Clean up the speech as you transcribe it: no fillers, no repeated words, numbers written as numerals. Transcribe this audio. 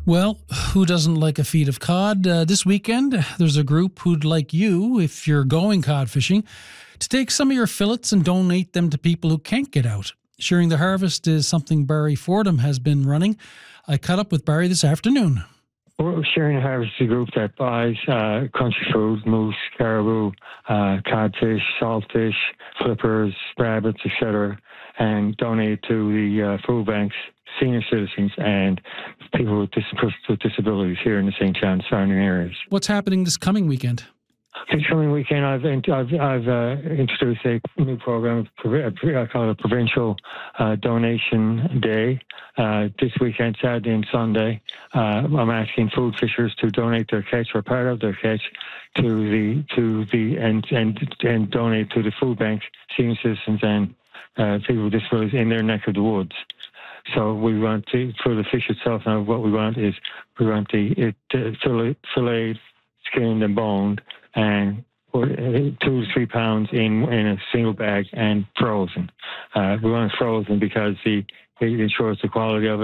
Well, who doesn't like a feed of cod? This weekend, there's a group who'd like you, if you're going cod fishing, to take some of your fillets and donate them to people who can't get out. Sharing the harvest is something Barry Fordham has been running. I caught up with Barry this afternoon. We're Sharing the Harvest is a group that buys country food, moose, caribou, codfish, saltfish, flippers, rabbits, etc., and donate to the food banks, senior citizens, and people with disabilities here in the St. John surrounding areas. What's happening this coming weekend? This coming weekend, I've introduced a new program. I call it a provincial donation day. This weekend, Saturday and Sunday, I'm asking food fishers to donate their catch or part of their catch to the and donate to the food banks, senior citizens, and people with disabilities in their neck of the woods. So we want to, for the fish itself. Now, what we want is the filleted, skinned, and boned, and 2 to 3 pounds in a single bag and frozen. We want it frozen because it ensures the quality of it.